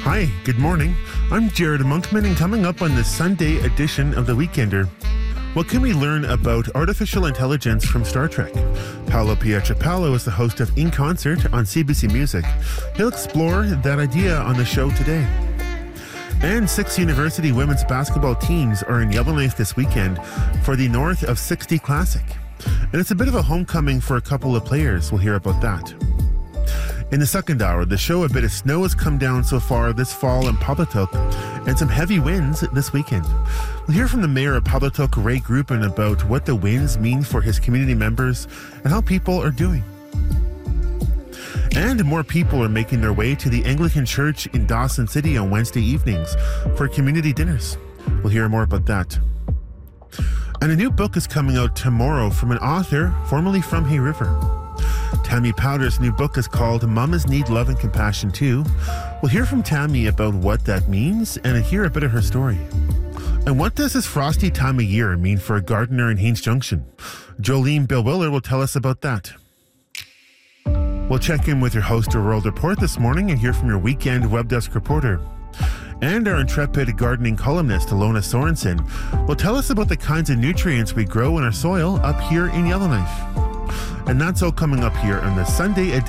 Hi, good morning. I'm Jared Monkman, and coming up on the Sunday edition of The Weekender, what can we learn about artificial intelligence from Star Trek? Paolo Pietropalo is the host of In Concert on CBC Music. He'll explore that idea on the show today. And 6 university women's basketball teams are in Yellowknife this weekend for the North of 60 Classic. And it's a bit of a homecoming for a couple of players. We'll hear about that. In the second hour, the show, a bit of snow has come down so far this fall in Pawtucket, and some heavy winds this weekend. We'll hear from the mayor of Pawtucket, Ray Gruppen, about what the winds mean for his community members and how people are doing. And more people are making their way to the Anglican Church in Dawson City on Wednesday evenings for community dinners. We'll hear more about that. And a new book is coming out tomorrow from an author formerly from Hay River. Tammy Powder's new book is called Mamas Need Love and Compassion Too. We'll hear from Tammy about what that means and hear a bit of her story. And what does this frosty time of year mean for a gardener in Haines Junction? Jolene Bill-Willer will tell us about that. We'll check in with your host of World Report this morning and hear from your weekend web desk reporter. And our intrepid gardening columnist, Alona Sorensen, will tell us about the kinds of nutrients we grow in our soil up here in Yellowknife. And that's all coming up here on the Sunday edition